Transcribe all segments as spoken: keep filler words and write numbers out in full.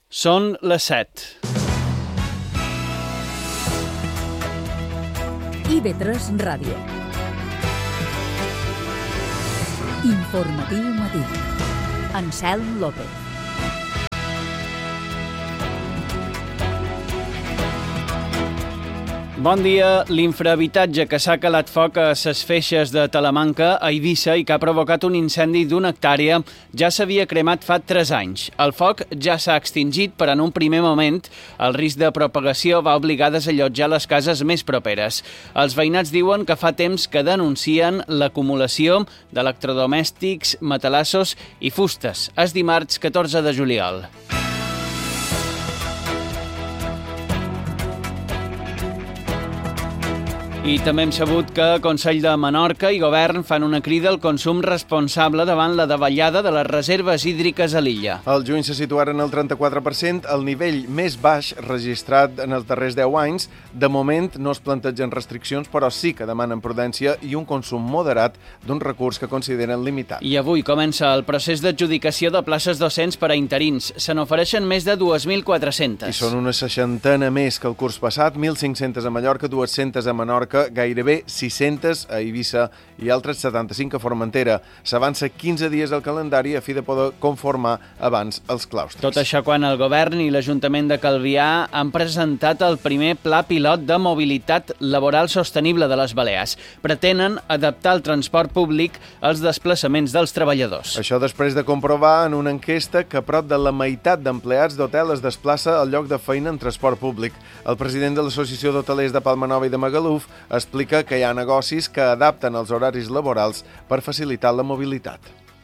Són les set. I ve tres Ràdio. Informatiu matí. Anselm López. Bon dia. L'infrahabitatge que s'ha calat foc a ses feixes de Talamanca, a Eivissa, i que ha provocat un incendi d'una hectàrea, ja s'havia cremat fa tres anys. El foc ja s'ha extingit, però en un primer moment el risc de propagació va obligar a desallotjar les cases més properes. Els veïnats diuen que fa temps que denuncien l'acumulació d'electrodomèstics, matalassos i fustes. És dimarts catorze de juliol. I també hem sabut que Consell de Menorca i Govern fan una crida al consum responsable davant la davallada de les reserves hídriques a l'illa. El juny se situaren al trenta-quatre per cent, el nivell més baix registrat en els darrers deu anys. De moment no es plantegen restriccions, però sí que demanen prudència i un consum moderat d'un recurs que consideren limitat. I avui comença el procés d'adjudicació de places docents per a interins. Se n'ofereixen més de dos mil quatre-centes. I són una seixantena més que el curs passat, mil cinc-centes a Mallorca, dues-centes a Menorca, gairebé sis-centes a Eivissa i altres setanta-cinc a Formentera. S'avança quinze dies al calendari a fi de poder conformar abans els claustres. Tot això quan el Govern i l'Ajuntament de Calvià han presentat el primer pla pilot de mobilitat laboral sostenible de les Balears. Pretenen adaptar el transport públic als desplaçaments dels treballadors. Això després de comprovar en una enquesta que prop de la meitat d'empleats d'hotel es desplaça al lloc de feina en transport públic. El president de l'Associació d'Hotelers de Palmanova i de Magaluf explica que hi ha negocis que adapten els horaris laborals per facilitar la mobilitat.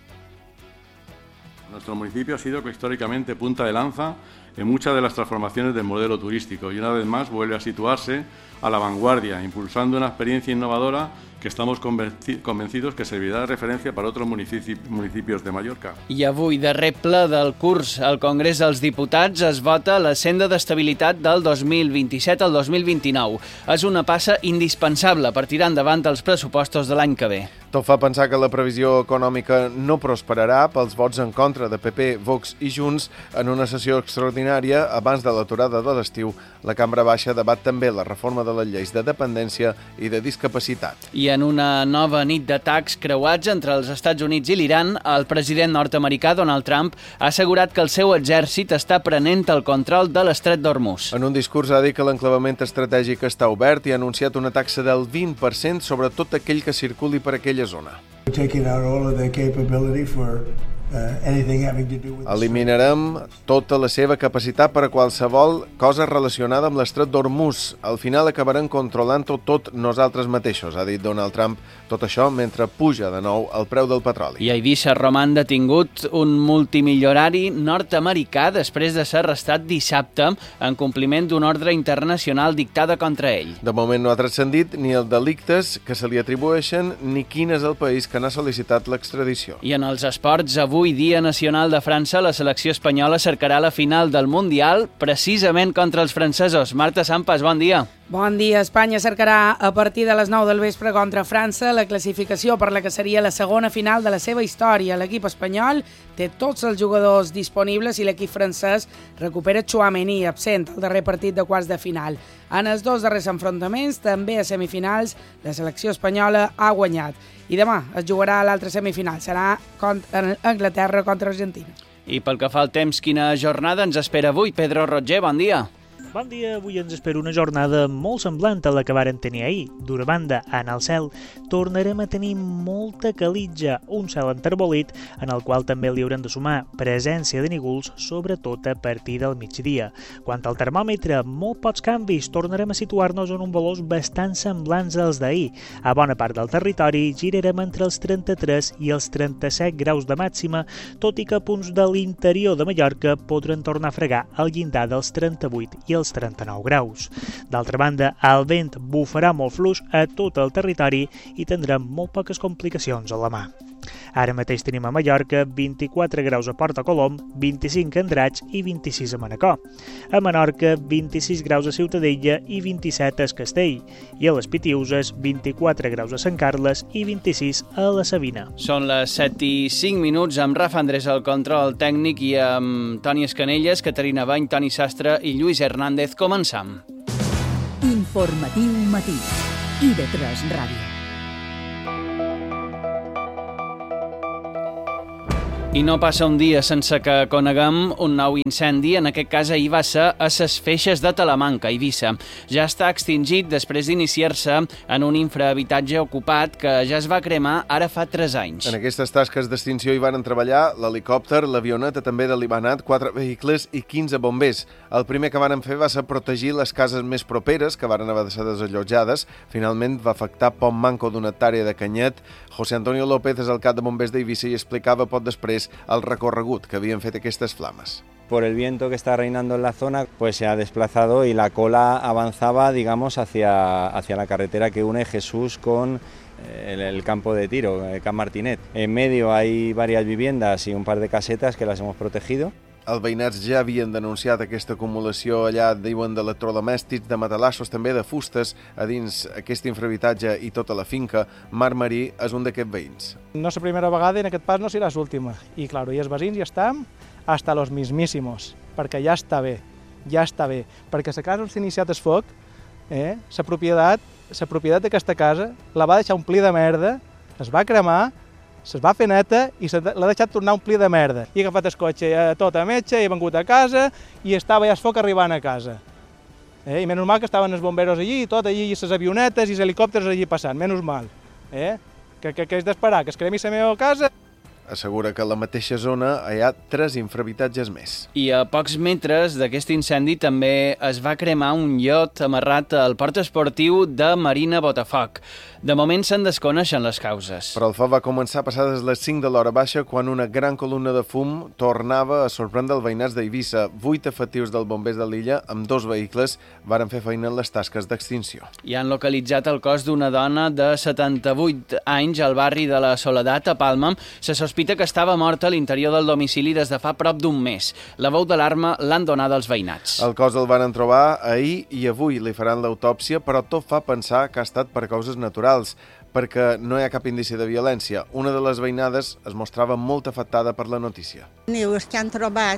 Nuestro municipio ha sido históricamente punta de lanza en muchas de las transformaciones del modelo turístico y una vez más vuelve a situarse a la vanguardia, impulsando una experiencia innovadora que estamos convencidos que servirá de referència per a altres municipis de Mallorca. I avui, darrer ple del curs al Congrés dels Diputats, es vota la senda d'estabilitat del dos mil vint-i-set al dos mil vint-i-nou. És una passa indispensable per tirar endavant els pressupostos de l'any que ve. Tot fa pensar que la previsió econòmica no prosperarà pels vots en contra de P P, Vox i Junts. En una sessió extraordinària, abans de l'aturada de l'estiu, la Cambra Baixa debat també la reforma de les lleis de dependència i de discapacitat. I en una nova nit d'atacs creuats entre els Estats Units i l'Iran, el president nord-americà Donald Trump ha assegurat que el seu exèrcit està prenent el control de l'estret d'Hormuz. En un discurs ha dit que l'enclavament estratègic està obert i ha anunciat una taxa del vint per cent sobre tot aquell que circuli per aquella zona. Eliminarem tota la seva capacitat per a qualsevol cosa relacionada amb l'estret d'Hormuz. Al final acabarem controlant-ho tot nosaltres mateixos, ha dit Donald Trump. Tot això mentre puja de nou el preu del petroli. I a Eivissa roman detingut un multimilionari nord-americà després de ser arrestat dissabte en compliment d'un ordre internacional dictada contra ell. De moment no ha transcendit ni els delictes que se li atribueixen ni quin és el país que n'ha sol·licitat l'extradició. I en els esports, avui, Dia Nacional de França, la selecció espanyola cercarà la final del Mundial precisament contra els francesos. Marta Sampas, bon dia. Bon dia. Espanya cercarà a partir de les nou del vespre contra França la classificació per la que seria la segona final de la seva història. L'equip espanyol té tots els jugadors disponibles i l'equip francès recupera Tchouaméni, absent al darrer partit de quarts de final. En els dos darrers enfrontaments, també a semifinals, la selecció espanyola ha guanyat. I demà es jugarà a l'altra semifinal, serà contra Anglaterra contra Argentina. I pel que fa al temps, quina jornada ens espera avui? Pedro Roger, bon dia. Bon dia, avui ens espera una jornada molt semblant a la que varen tenir ahir. D'una banda, en el cel, tornarem a tenir molta calitja, un cel enterbolit, en el qual també li haurem de sumar presència de nígols, sobretot a partir del migdia. Quant al termòmetre, molt pocs canvis, tornarem a situar-nos en un valors bastant semblants als d'ahir. A bona part del territori girarem entre els trenta-tres i els trenta-set graus de màxima, tot i que punts de l'interior de Mallorca podran tornar a fregar al llindar dels trenta-vuit i els trenta-nou graus. D'altra banda, el vent bufarà molt fluix a tot el territori i tindrem molt poques complicacions a la mà. Ara mateix tenim a Mallorca vint-i-quatre graus a Porta Colom, vint-i-cinc a Andratx i vint-i-sis a Manacor. A Menorca, vint-i-sis graus a Ciutadella i vint-i-set a Es Castell. I a les Pitiuses, vint-i-quatre graus a Sant Carles i vint-i-sis a la Sabina. Són les set i cinc minuts, amb Rafa Andrés al control tècnic i amb Toni Escanelles, Caterina Bany, Toni Sastre i Lluís Hernández. Començam. Informatiu matí. I B tres Ràdio. I no passa un dia sense que coneguem un nou incendi, en aquest cas a Eivissa, a ses Feixes de Talamanca, Eivissa. Ja està extingit després d'iniciar-se en un infrahabitatge ocupat que ja es va cremar ara fa tres anys. En aquestes tasques d'extinció hi van treballar l'helicòpter, l'avioneta també de l'Ibanat, quatre vehicles i quinze bombers. El primer que van fer va ser protegir les cases més properes, que van haver de ser desallotjades. Finalment va afectar Pont Manco d'una hectàrea de Canyet. José Antonio López és el cap de bombers d'Eivissa i explicava poc després el recorregut que havien fet aquestes flames. Por el viento que está reinando en la zona, pues se ha desplazado y la cola avanzaba, digamos, hacia, hacia la carretera que une Jesús con el, el campo de tiro, el Camp Martinet. En medio hay varias viviendas y un par de casetas que las hemos protegido. Els veïnats ja havien denunciat aquesta acumulació allà, diuen, d'electrodomèstics, de matalassos, també de fustes, a dins aquest infrahabitatge i tota la finca. Marc Marí és un d'aquests veïns. No és la primera vegada i en aquest pas no serà l'última. I, clar, i els veïns ja estan hasta los mismísimos, perquè ja està bé, ja està bé. Perquè la casa on s'ha iniciat el foc, eh, la propietat, la propietat d'aquesta casa la va deixar omplir de merda, es va cremar, se'ls va fer neta i l'ha deixat tornar a omplir de merda. I he agafat el cotxe tot a metge, he vengut a casa i estava ja el foc arribant a casa. Eh? I menys mal que estaven els bomberos allí i tot allí, i les avionetes i els helicòpters allí passant, menys mal. Eh? Que, que, que és d'esperar, que es cremi la meva casa. Assegura que a la mateixa zona hi ha tres infrahabitatges més. I a pocs metres d'aquest incendi també es va cremar un iot amarrat al port esportiu de Marina Botafoc. De moment se'n desconeixen les causes. Però el foc va començar passades les cinc de l'hora baixa quan una gran columna de fum tornava a sorprendre els veïnats d'Eivissa. Vuit efectius dels bombers de l'illa, amb dos vehicles, varen fer feina en les tasques d'extinció. I han localitzat el cos d'una dona de setanta-vuit anys al barri de la Soledat, a Palma. Se sospita que estava morta a l'interior del domicili des de fa prop d'un mes. La veu d'alarma l'han donada als veïnats. El cos el van trobar ahir i avui li faran l'autòpsia, però tot fa pensar que ha estat per causes naturals, perquè no hi ha cap indici de violència. Una de les veïnades es mostrava molt afectada per la notícia. Diu, és que han trobat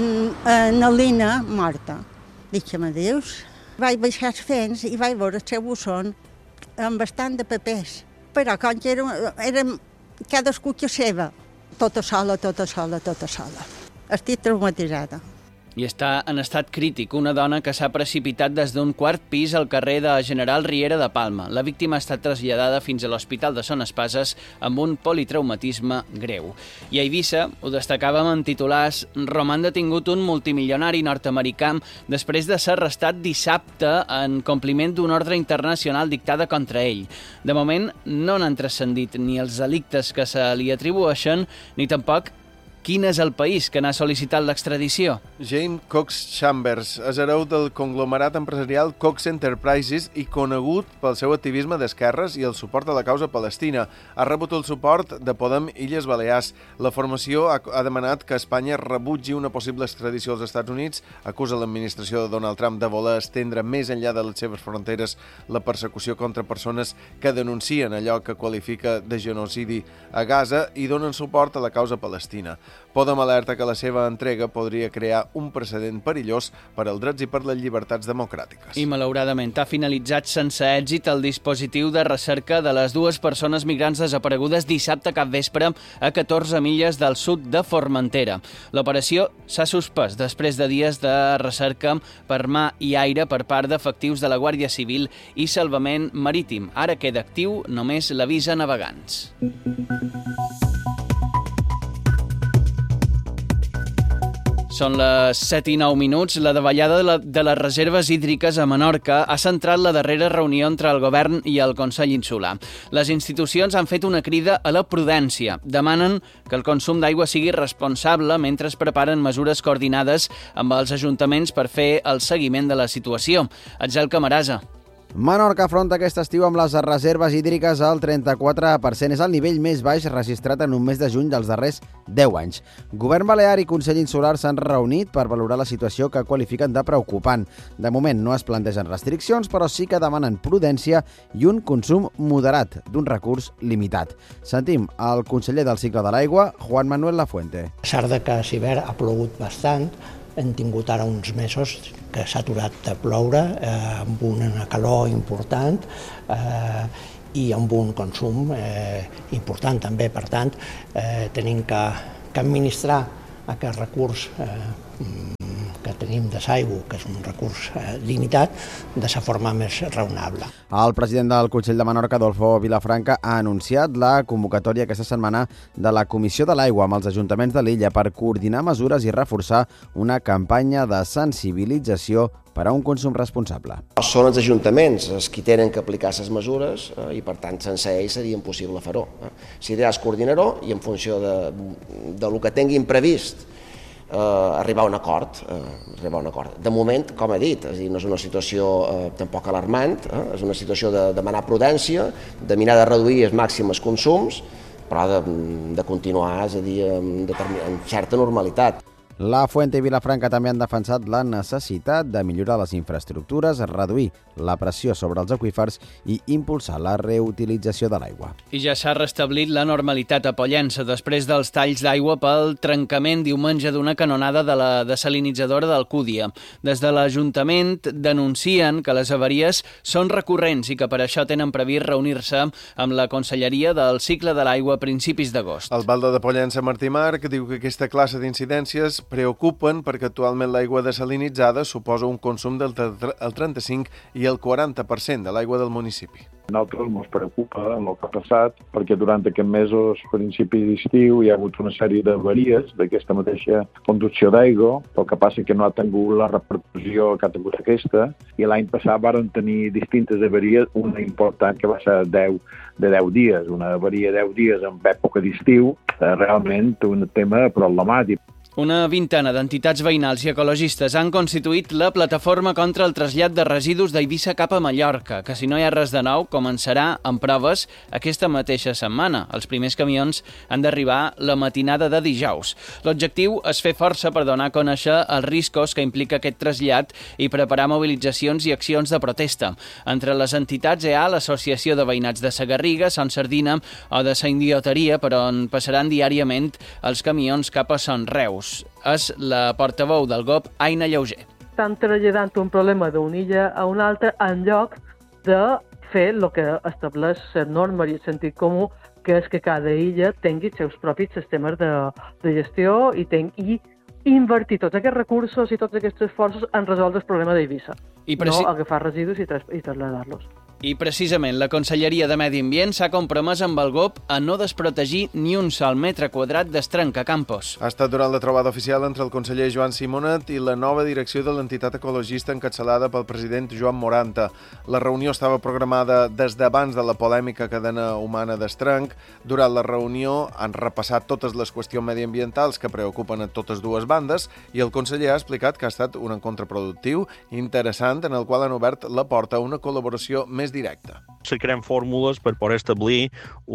una Lina morta. Dic, me dius? Vaig baixar els fents i vaig veure el seu bussón amb bastant de papers. Però com que era, era cadascú que seva, tota sola, tota sola, tota sola. Estic traumatitzada. I està en estat crític una dona que s'ha precipitat des d'un quart pis al carrer de General Riera de Palma. La víctima ha estat traslladada fins a l'Hospital de Son Espases amb un politraumatisme greu. I a Eivissa, ho destacàvem en titulars, roman detingut un multimilionari nord-americà després de ser arrestat dissabte en compliment d'una ordre internacional dictada contra ell. De moment, no n'han transcendit ni els delictes que se li atribueixen, ni tampoc quin és el país que n'ha sol·licitat l'extradició? James Cox Chambers és hereu del conglomerat empresarial Cox Enterprises i conegut pel seu activisme d'esquerres i el suport a la causa palestina. Ha rebut el suport de Podem Illes Balears. La formació ha, ha demanat que Espanya rebutgi una possible extradició als Estats Units, acusa l'administració de Donald Trump de voler estendre més enllà de les seves fronteres la persecució contra persones que denuncien allò que qualifica de genocidi a Gaza i donen suport a la causa palestina. Podem alerta que la seva entrega podria crear un precedent perillós per als drets i per les llibertats democràtiques. I malauradament ha finalitzat sense èxit el dispositiu de recerca de les dues persones migrants desaparegudes dissabte capvespre a catorze milles del sud de Formentera. L'operació s'ha suspès després de dies de recerca per mà i aire per part d'efectius de la Guàrdia Civil i Salvament Marítim. Ara queda actiu només l'avís a navegants. Són les set i nou minuts. La davallada de, la, de les reserves hídriques a Menorca ha centrat la darrera reunió entre el govern i el Consell Insular. Les institucions han fet una crida a la prudència. Demanen que el consum d'aigua sigui responsable mentre es preparen mesures coordinades amb els ajuntaments per fer el seguiment de la situació. Atzel Camarasa. Menorca afronta aquest estiu amb les reserves hídriques al trenta-quatre per cent. És el nivell més baix registrat en un mes de juny dels darrers deu anys. Govern Balear i Consell Insular s'han reunit per valorar la situació que qualifiquen de preocupant. De moment no es plantegen restriccions, però sí que demanen prudència i un consum moderat d'un recurs limitat. Sentim el conseller del cicle de l'aigua, Juan Manuel Lafuente. A pesar de que a l'hivern ha plogut bastant, hem tingut ara uns mesos que s'ha aturat de ploure, eh, amb una calor important eh, i amb un consum eh, important també. Per tant, eh, tenim que, que administrar aquest recurs eh, que tenim de l'aigua, que és un recurs eh, limitat, de la forma més raonable. El president del Consell de Menorca, Adolfo Vilafranca, ha anunciat la convocatòria aquesta setmana de la Comissió de l'Aigua amb els ajuntaments de l'illa per coordinar mesures i reforçar una campanya de sensibilització per a un consum responsable. Són els ajuntaments els qui tenen que aplicar aquestes mesures eh, i, per tant, sense ells seria impossible fer-ho. Eh. L'idea és coordinar-ho i, en funció de, de lo que tinguin previst, Eh, arribar a un acord, eh, arribar a un acord. De moment, com he dit, és a dir, no és una situació eh, tampoc alarmant, eh, és una situació de demanar prudència, de mirar de reduir al màxim els consums, però de, de continuar, és a dir, amb, amb certa normalitat. La Fuente i Vilafranca també han defensat la necessitat de millorar les infraestructures, reduir la pressió sobre els aqüífers i impulsar la reutilització de l'aigua. I ja s'ha restablit la normalitat a Pollença després dels talls d'aigua pel trencament diumenge d'una canonada de la desalinitzadora d'Alcúdia. Des de l'Ajuntament denuncien que les avaries són recurrents i que per això tenen previst reunir-se amb la Conselleria del Cicle de l'Aigua a principis d'agost. El Balde de Pollença, Martí Marc, diu que aquesta classe d'incidències preocupen perquè actualment l'aigua desalinitzada suposa un consum del trenta-cinc i el quaranta per cent de l'aigua del municipi. A nosaltres ens preocupa el que ha passat perquè durant aquests mesos, a principi d'estiu, hi ha hagut una sèrie d'avaries d'aquesta mateixa conducció d'aigua. El que passa que no ha tingut la repercussió que ha tingut aquesta, i l'any passat varen tenir distintes avaries, una important que va ser deu, de deu dies, una avaria de deu dies en època d'estiu, realment un tema problemàtic. Una vintena d'entitats veïnals i ecologistes han constituït la plataforma contra el trasllat de residus d'Eivissa cap a Mallorca, que si no hi ha res de nou començarà amb proves aquesta mateixa setmana. Els primers camions han d'arribar la matinada de dijous. L'objectiu és fer força per donar a conèixer els riscos que implica aquest trasllat i preparar mobilitzacions i accions de protesta. Entre les entitats hi ha l'Associació de Veïnats de la Garriga, Son Sardina o de la Indioteria, per on passaran diàriament els camions cap a Son Reus. És la portaveu del G O P, Aina Lleuger. Estan traslladant un problema d'una illa a una altra en lloc de fer el que estableix la norma i el sentit comú, que és que cada illa tingui els seus propis sistemes de, de gestió i, ten, i invertir tots aquests recursos i tots aquests esforços en resoldre el problema d'Eivissa, preci... no agafar residus i, i traslladar-los. I precisament la Conselleria de Medi Ambient s'ha compromès amb el G O P a no desprotegir ni un sol metre quadrat d'Estrencacampos. Ha estat durant la trobada oficial entre el conseller Joan Simonet i la nova direcció de l'entitat ecologista encapçalada pel president Joan Moranta. La reunió estava programada des d'abans de la polèmica cadena humana d'Estrenc. Durant la reunió han repassat totes les qüestions mediambientals que preocupen a totes dues bandes i el conseller ha explicat que ha estat un encontre productiu, interessant, en el qual han obert la porta a una col·laboració més directa. Cercarem fórmules per poder establir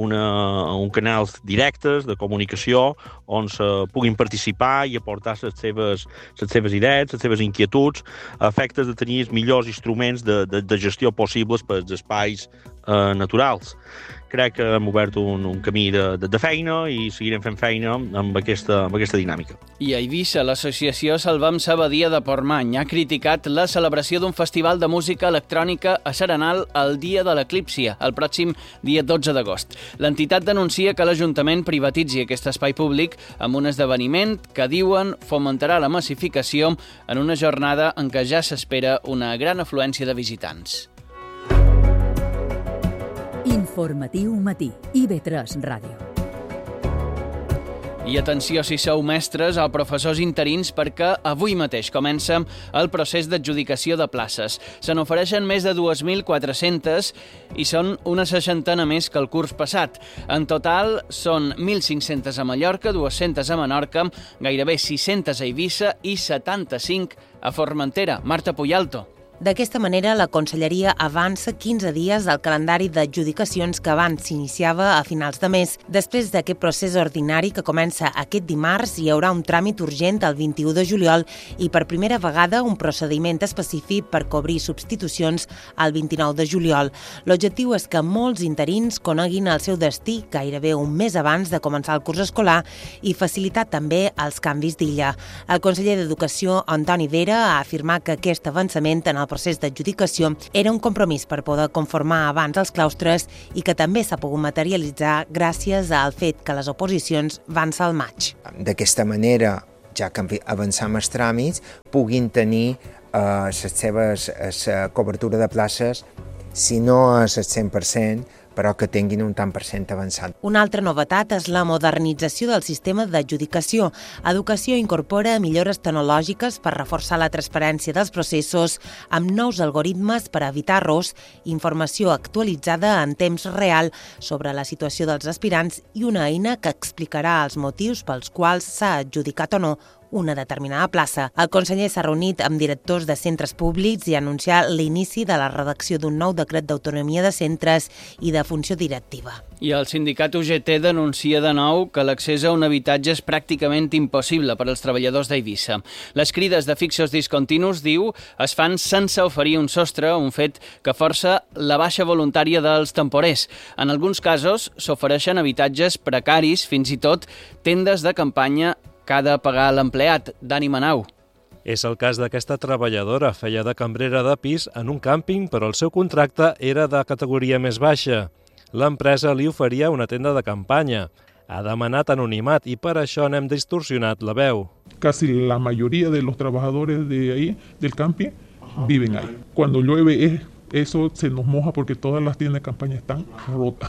una, un canals directes de comunicació on se puguin participar i aportar les seves, les seves idees, les seves inquietuds, a efectes de tenir els millors instruments de, de, de gestió possibles per als espais eh, naturals. Crec que hem obert un, un camí de, de, de feina i seguirem fent feina amb aquesta, amb aquesta dinàmica. I a Eivissa, l'associació Salvam Sabadia de Portmany ha criticat la celebració d'un festival de música electrònica a Serenal el dia de l'eclípsia, el pròxim dia dotze d'agost. L'entitat denuncia que l'Ajuntament privatitzi aquest espai públic amb un esdeveniment que diuen fomentarà la massificació en una jornada en què ja s'espera una gran afluència de visitants. Informatiu matí, I V tres Ràdio. I atenció si sou mestres o professors interins perquè avui mateix comença el procés d'adjudicació de places. Se n'ofereixen més de dos mil quatre-cents i són una seixantena més que el curs passat. En total són mil cinc-cents a Mallorca, dues-centes a Menorca, gairebé sis-centes a Eivissa i setanta-cinc a Formentera. Marta Puyalto. D'aquesta manera, la Conselleria avança quinze dies del calendari d'adjudicacions que abans s'iniciava a finals de mes. Després d'aquest procés ordinari que comença aquest dimarts, hi haurà un tràmit urgent el vint-i-u de juliol i per primera vegada un procediment específic per cobrir substitucions el vint-i-nou de juliol. L'objectiu és que molts interins coneguin el seu destí gairebé un mes abans de començar el curs escolar i facilitar també els canvis d'illa. El conseller d'Educació, Antoni Vera, ha afirmat que aquest avançament en el procés d'adjudicació era un compromís per poder conformar abans els claustres i que també s'ha pogut materialitzar gràcies al fet que les oposicions van ser al maig. D'aquesta manera, ja que avancem els tràmits, puguin tenir eh, les seves la cobertura de places, si no és el cent per cent, però que tinguin un tant per cent avançat. Una altra novetat és la modernització del sistema d'adjudicació. Educació incorpora millores tecnològiques per reforçar la transparència dels processos amb nous algoritmes per evitar errors, informació actualitzada en temps real sobre la situació dels aspirants i una eina que explicarà els motius pels quals s'ha adjudicat o no una determinada plaça. El conseller s'ha reunit amb directors de centres públics i ha anunciat l'inici de la redacció d'un nou decret d'autonomia de centres i de funció directiva. I el sindicat U G T denuncia de nou que l'accés a un habitatge és pràcticament impossible per als treballadors d'Eivissa. Les crides de fixos discontinus, diu, es fan sense oferir un sostre, un fet que força la baixa voluntària dels temporers. En alguns casos s'ofereixen habitatges precaris, fins i tot tendes de campanya que ha de pagar l'empleat, Dani Manau. És el cas d'aquesta treballadora. Feia de cambrera de pis en un càmping, però el seu contracte era de categoria més baixa. L'empresa li oferia una tenda de campanya. Ha demanat anonimat i per això n'hem distorsionat la veu. Casi la mayoría de los trabajadores de ahí, del camping, viven ahí. Cuando llueve, eso se nos moja porque todas las tiendas de campaña están rotas.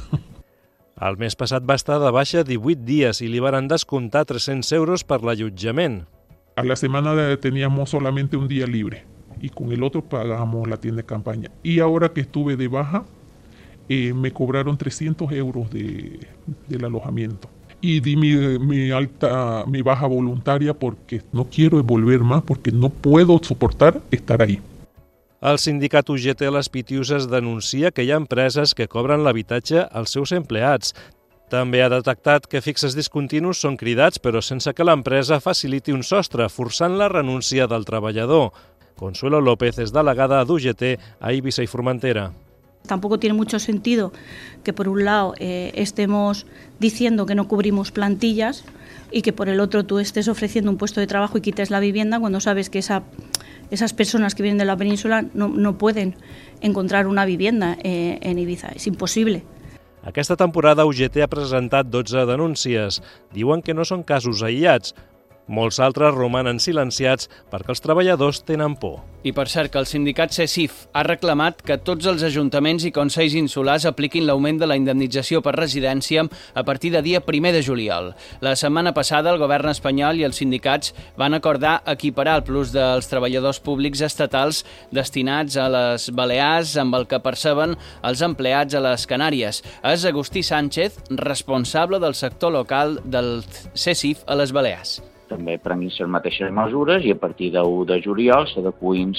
El mes passat va estar de baixa divuit dies i li van descomptar tres-cents euros per l'allotjament. A la semana teníamos solamente un día libre y con el otro pagamos la tienda de campaña. Y ahora que estuve de baja, eh, me cobraron trescientos euros de, del alojamiento. Y di mi, mi, alta, mi baja voluntaria porque no quiero volver más, porque no puedo soportar estar ahí. El sindicat U G T Les Pitiuses denuncia que hi ha empreses que cobren l'habitatge als seus empleats. També ha detectat que fixes discontinus són cridats, però sense que l'empresa faciliti un sostre, forçant la renúncia del treballador. Consuelo López és delegada d'U G T a Eivissa i Formentera. Tampoco tiene mucho sentido que por un lado eh, estemos diciendo que no cubrimos plantillas y que por el otro tú estés ofreciendo un puesto de trabajo y quites la vivienda cuando sabes que esa, esas personas que vienen de la península no, no pueden encontrar una vivienda eh, en Ibiza. Es imposible. Aquesta temporada U G T ha presentat dotze denúncies. Diuen que no són casos aïllats. Molts altres romanen silenciats perquè els treballadors tenen por. I per cert que el sindicat CESIF ha reclamat que tots els ajuntaments i consells insulars apliquin l'augment de la indemnització per residència a partir de dia primer de juliol. La setmana passada el govern espanyol i els sindicats van acordar equiparar el plus dels treballadors públics estatals destinats a les Balears amb el que perceben els empleats a les Canàries. És Agustí Sánchez, responsable del sector local del CESIF a les Balears. També prenguin les mateixes mesures i a partir de u de juliol s'adeqüin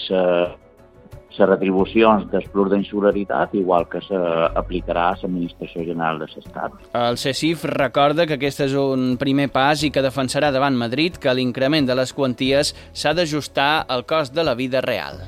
les retribucions del plus d'insularitat, igual que s'aplicarà a l'Administració General de l'Estat. El CESIF recorda que aquest és un primer pas i que defensarà davant Madrid que l'increment de les quanties s'ha d'ajustar al cost de la vida real.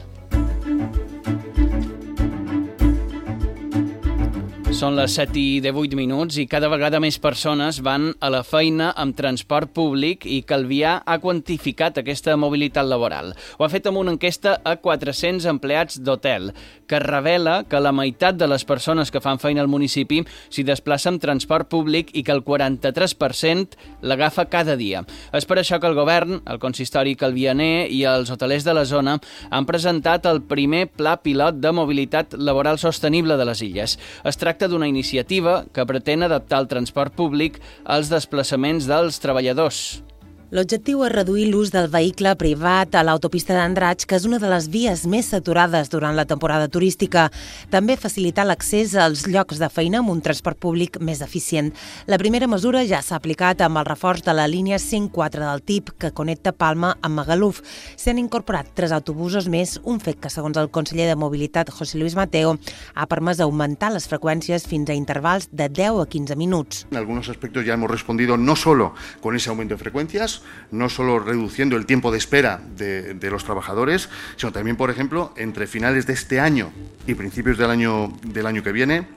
Són les set i divuit minuts i cada vegada més persones van a la feina amb transport públic i Calvià ha quantificat aquesta mobilitat laboral. Ho ha fet amb una enquesta a quatre-cents empleats d'hotel, que revela que la meitat de les persones que fan feina al municipi s'hi desplaça amb transport públic i que el quaranta-tres per cent l'agafa cada dia. És per això que el govern, el consistori calvianer i els hotelers de la zona han presentat el primer pla pilot de mobilitat laboral sostenible de les illes. Es tracta d'una iniciativa que pretén adaptar el transport públic als desplaçaments dels treballadors. L'objectiu és reduir l'ús del vehicle privat a l'autopista d'Andratx, que és una de les vies més saturades durant la temporada turística. També facilitar l'accés als llocs de feina amb un transport públic més eficient. La primera mesura ja s'ha aplicat amb el reforç de la línia cent quatre del T I P, que connecta Palma amb Magaluf. S'han incorporat tres autobusos més, un fet que, segons el conseller de Mobilitat, José Luis Mateo, ha permès augmentar les freqüències fins a intervals de deu a quinze minuts. En algunos aspectos ya hemos respondido no solo con ese aumento de frecuencias, no solo reduciendo el tiempo de espera de, de los trabajadores, sino también, por ejemplo, entre finales de este año y principios del año, del año que viene,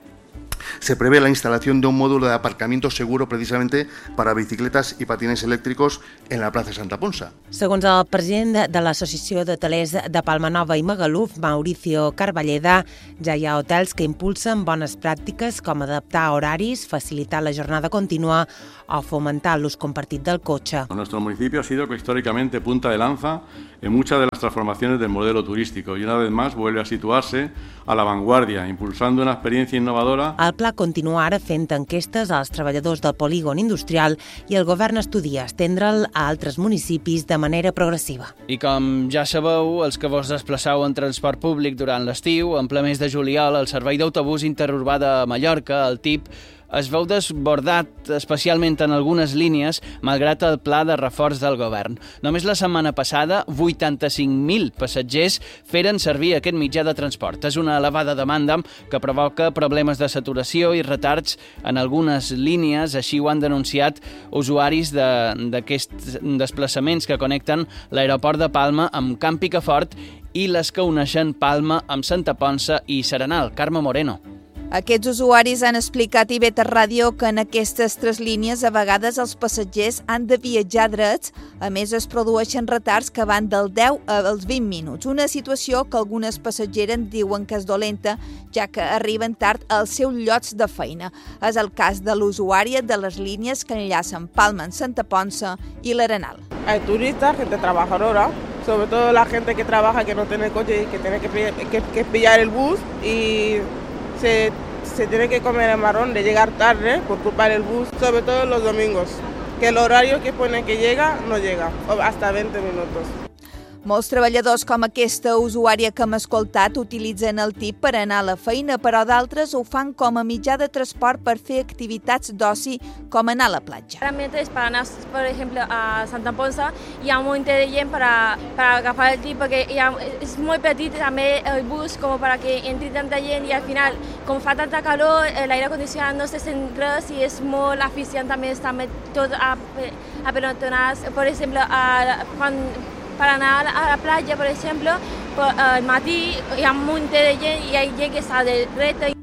se prevé la instalación de un módulo de aparcamiento seguro precisamente para bicicletas i patines elèctrics en la plaça Santa Ponsa. Segons el president de l'Associació d'Hotelers de Palma Nova i Magaluf, Mauricio Carballeda, ja hi ha hotels que impulsen bones pràctiques com adaptar horaris, facilitar la jornada contínua o fomentar l'ús compartit del cotxe. Nuestro municipio ha sido históricamente punta de lanza en muchas de las transformaciones del modelo turístico y una vez más vuelve a situarse a la vanguardia, impulsando una experiencia innovadora. El pla continua ara fent enquestes als treballadors del polígon industrial i el govern estudia estendre'l a altres municipis de manera progressiva. I com ja sabeu, els que vos desplaçau en transport públic durant l'estiu, en ple mes de juliol, el servei d'autobús interurbà de Mallorca, el T I P, es veu desbordat, especialment en algunes línies, malgrat el pla de reforç del govern. Només la setmana passada, vuitanta-cinc mil passatgers feren servir aquest mitjà de transport. És una elevada demanda que provoca problemes de saturació i retards en algunes línies, així ho han denunciat usuaris d'aquests desplaçaments que connecten l'aeroport de Palma amb Camp Picafort i les que uneixen Palma amb Santa Ponsa i Serenal. Carme Moreno. Aquests usuaris han explicat a I V tres Ràdio que en aquestes tres línies a vegades els passatgers han de viatjar drets, a més es produeixen retards que van del deu als vint minuts, una situació que algunes passatgeres diuen que és dolenta, ja que arriben tard als seus llocs de feina. És el cas de l'usuària de les línies que enllacen Palma amb Santa Ponsa i l'Arenal. Hay turistas, gente trabajadora, sobre todo la gente que trabaja, que no tiene coche y que tiene que, que, que pillar el bus y Se, se tiene que comer el marrón de llegar tarde por culpa del bus, sobre todo los domingos, que el horario que pone que llega no llega, hasta veinte minutos. Molts treballadors com aquesta usuària que hem escoltat utilitzen el T I P per anar a la feina, però d'altres ho fan com a mitjà de transport per fer activitats d'oci com anar a la platja. Realmente es para anar, por ejemplo, a Santa Ponsa, hi ha un munt de gent para, para agafar el T I P, perquè hi ha, és molt petit també el bus com para que entri tanta gent i al final, com fa tanta calor, l'aire condicionat no se sent res i és molt eficient també estar tot a, a pelotonars. Per exemple, a, quan per anar a la platja, per exemple, al matí hi ha un munt de gent i hi ha gent que està de dreta.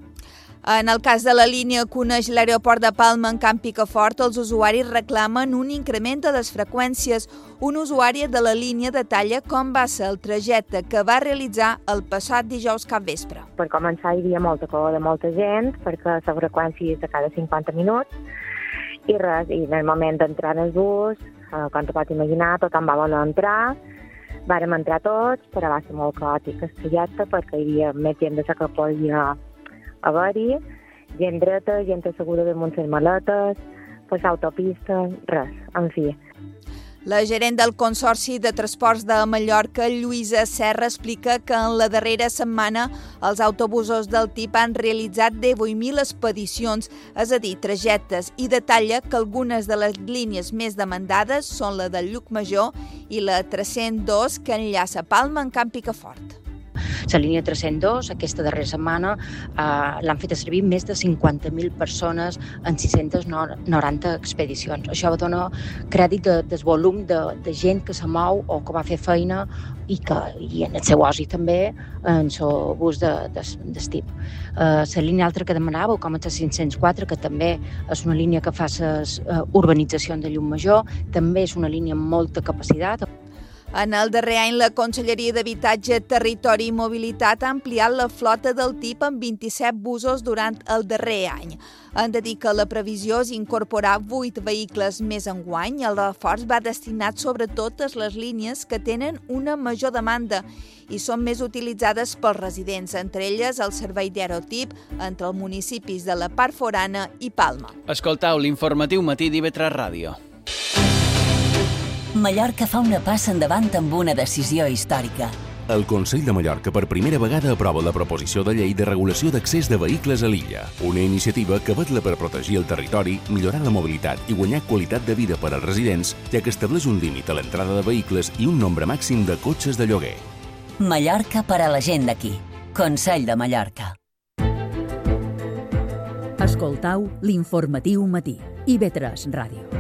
En el cas de la línia que uneix l'aeroport de Palma en Camp Picafort, els usuaris reclamen un increment de les freqüències. Un usuari de la línia detalla com va ser el trajecte que va realitzar el passat dijous capvespre. Per començar hi havia molta calor de molta gent, perquè la freqüència és de cada cinquanta minuts, i res, i en el moment d'entrar en el bus, eh, com te pots imaginar, tothom va voler entrar, vàrem entrar tots, però va ser molt caòtic el trajecte perquè hi havia més gent de la que podia haver-hi, gent dreta, gent asseguda damunt les maletes, passar autopista, res, en fi. La gerent del Consorci de Transports de Mallorca, Lluïsa Serra, explica que en la darrera setmana els autobusos del T I P han realitzat divuit mil expedicions, és a dir, trajectes, i detalla que algunes de les línies més demandades són la del Llucmajor i la tres-cents dos que enllaça Palma amb Camp Picafort. La línia tres-cents dos, aquesta darrera setmana, eh, l'han fet servir més de cinquanta mil persones en sis-centes noranta expedicions. Això dona crèdit de, del volum de, de gent que se mou o que va fer feina i, que, i en el seu oci també en el bus de, de, de T I P. Eh, la línia altra que demanàveu, com és la cinc-cents quatre, que també és una línia que fa les uh, urbanitzacions de Llum-Major, també és una línia amb molta capacitat. En el darrer any, la Conselleria d'Habitatge, Territori i Mobilitat ha ampliat la flota del T I P amb vint-i-set busos durant el darrer any. Han de dir que la previsió és incorporar vuit vehicles més enguany. El reforç va destinat sobretot a les línies que tenen una major demanda i són més utilitzades pels residents, entre elles el servei d'Aerotip entre els municipis de la Part Forana i Palma. Escoltau l'informatiu matí d'I V tres Ràdio. Mallorca fa una passa endavant amb una decisió històrica. El Consell de Mallorca per primera vegada aprova la proposició de llei de regulació d'accés de vehicles a l'illa, una iniciativa que vetla per protegir el territori, millorar la mobilitat i guanyar qualitat de vida per als residents, ja que estableix un límit a l'entrada de vehicles i un nombre màxim de cotxes de lloguer. Mallorca per a la gent d'aquí. Consell de Mallorca. Escoltau l'informatiu matí. I B tres Ràdio.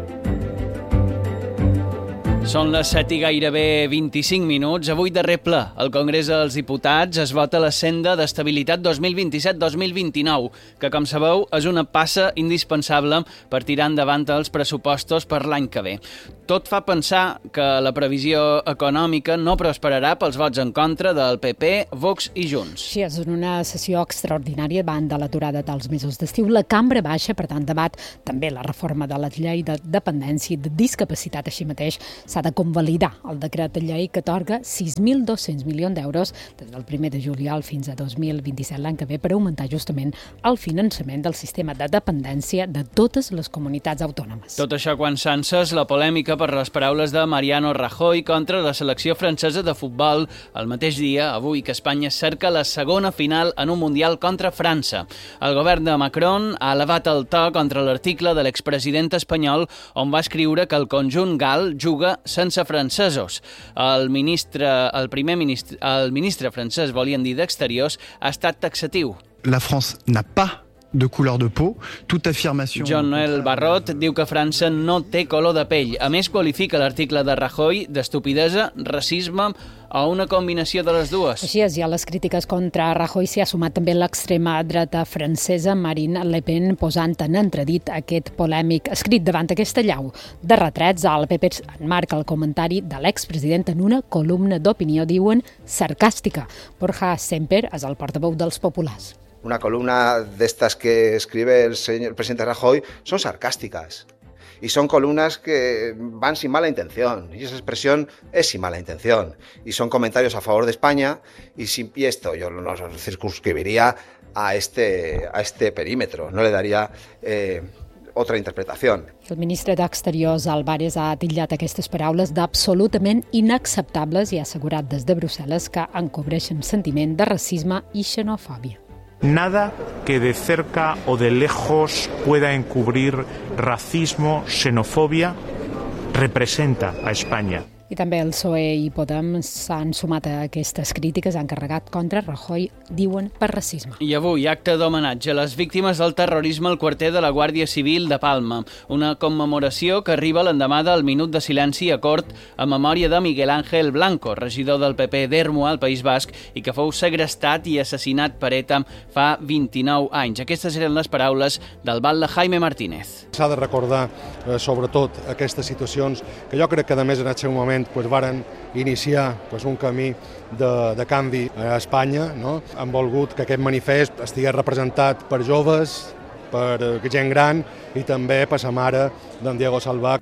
Són les set i gairebé vint-i-cinc minuts. Avui darrer ple, al Congrés dels Diputats es vota la senda d'estabilitat dos mil vint-i-set dos mil vint-i-nou, que, com sabeu, és una passa indispensable per tirar endavant els pressupostos per l'any que ve. Tot fa pensar que la previsió econòmica no prosperarà pels vots en contra del P P, Vox i Junts. Sí, és una sessió extraordinària davant de l'aturada dels mesos d'estiu. La cambra baixa, per tant, debat també la reforma de la llei de dependència i de discapacitat. Així mateix s'ha de convalidar el decret de llei que atorga sis mil dos-cents milions d'euros des del primer de juliol fins a dos mil vint-i-set, l'any que ve, per augmentar justament el finançament del sistema de dependència de totes les comunitats autònomes. Tot això quan s'ha la polèmica per les paraules de Mariano Rajoy contra la selecció francesa de futbol el mateix dia, avui, que Espanya cerca la segona final en un Mundial contra França. El govern de Macron ha elevat el to contra l'article de l'expresident espanyol on va escriure que el conjunt gal juga sense francesos. El ministre, el primer ministre, el ministre francès, volien dir d'Exteriors, ha estat taxatiu. La France n'a pas de couleur de peau, toute affirmation... Jean-Noël Barrot diu que França no té color de pell. A més, qualifica l'article de Rajoy d'estupidesa, racisme o una combinació de les dues. Així és, i a les crítiques contra Rajoy s'hi ha sumat també l'extrema dreta francesa Marine Le Pen, posant en entredit aquest polèmic escrit davant aquesta llau de retrets. El P P enmarca el comentari de l'expresident en una columna d'opinió, diuen, sarcàstica. Borja Semper és el portaveu dels populars. Una columna de estas que escribe el señor el presidente Rajoy son sarcásticas y son columnas que van sin mala intención y esa expresión es sin mala intención y son comentarios a favor de España y, sin, y esto yo no circunscribiría a este, a este perímetro, no le daría eh, otra interpretació. El ministre d'Exteriors, Álvarez, ha titllat aquestes paraules d'absolutament inacceptables i ha assegurat des de Brussel·les que encobreixen sentiment de racisme i xenofòbia. Nada que de cerca o de lejos pueda encubrir racismo, xenofobia, representa a España. I també el P S O E i Podem s'han sumat a aquestes crítiques, han carregat contra Rajoy, diuen, per racisme. I avui, acte d'homenatge a les víctimes del terrorisme al quarter de la Guàrdia Civil de Palma. Una commemoració que arriba l'endemà del minut de silenci a cort a memòria de Miguel Ángel Blanco, regidor del P P d'Ermua, al País Basc, i que fou segrestat i assassinat per ETA fa vint-i-nou anys. Aquestes eren les paraules del batlle Jaime Martínez. S'ha de recordar, eh, sobretot, aquestes situacions que jo crec que, a més, en aquest moment pues, varen iniciar pues, un camí de, de canvi a Espanya. No? Han volgut que aquest manifest estigués representat per joves, per gent gran i també per la mare d'en Diego Salvà.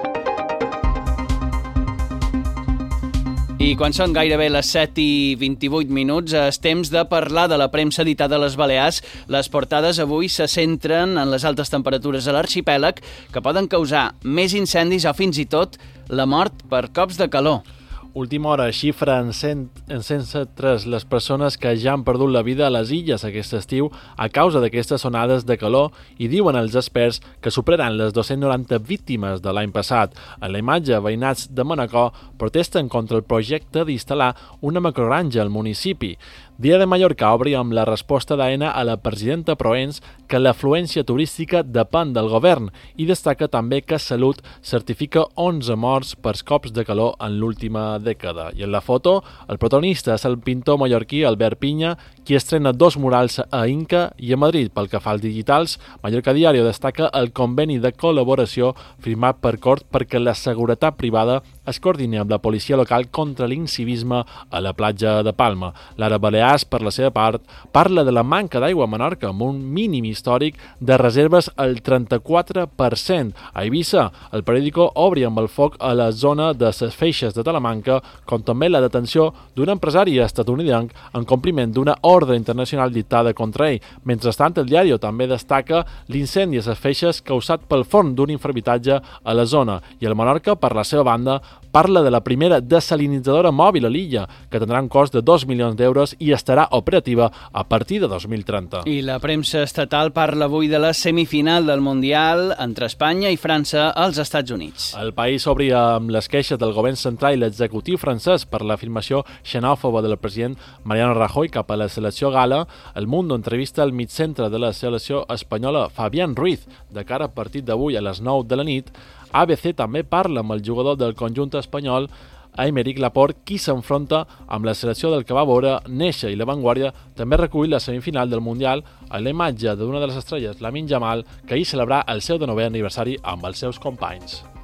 I quan són gairebé les set i vint-i-vuit minuts, és temps de parlar de la premsa editada a les Balears. Les portades avui se centren en les altes temperatures a l'arxipèlag que poden causar més incendis o fins i tot la mort per cops de calor. Última hora xifra en cent tres les persones que ja han perdut la vida a les illes aquest estiu a causa d'aquestes onades de calor i diuen els experts que superaran les dos-centes noranta víctimes de l'any passat. En la imatge, veïnats de Manacor protesten contra el projecte d'instal·lar una macrogranja al municipi. Dia de Mallorca obri amb la resposta d'Aena a la presidenta Proens que l'afluència turística depèn del govern i destaca també que Salut certifica onze morts per cops de calor en l'última dècada. I en la foto, el protagonista és el pintor mallorquí Albert Pinya, qui estrena dos murals a Inca i a Madrid. Pel que fa als digitals, Mallorca Diario destaca el conveni de col·laboració firmat per Cort perquè la seguretat privada es coordini amb la policia local contra l'incivisme a la platja de Palma. L'Ara Balear Balears, per la seva part, parla de la manca d'aigua a Menorca amb un mínim històric de reserves al trenta-quatre per cent. A Eivissa, el periòdico obri amb el foc a la zona de les Feixes de Talamanca, com també la detenció d'un empresari estatunidenc en compliment d'una ordre internacional dictada contra ell. Mentrestant, el diari també destaca l'incendi a les Feixes causat pel forn d'un infrahabitatge a la zona, i el Menorca, per la seva banda, parla de la primera desalinitzadora mòbil a l'illa, que tindrà un cost de dos milions d'euros i estarà operativa a partir de dos mil trenta. I la premsa estatal parla avui de la semifinal del Mundial entre Espanya i França als Estats Units. El país obri amb les queixes del govern central i l'executiu francès per l'afirmació xenòfoba del president Mariano Rajoy cap a la selecció gala. El Mundo entrevista el mitcentre de la selecció espanyola Fabián Ruiz de cara al partit d'avui a les nou de la nit. A B C també parla amb el jugador del conjunt espanyol, Aymeric Laporte, qui s'enfronta amb la selecció del que va veure néixer, i La Vanguardia també recull la semifinal del Mundial a la imatge d'una de les estrelles, Lamine Yamal, que ahir celebrà el seu denovè aniversari amb els seus companys.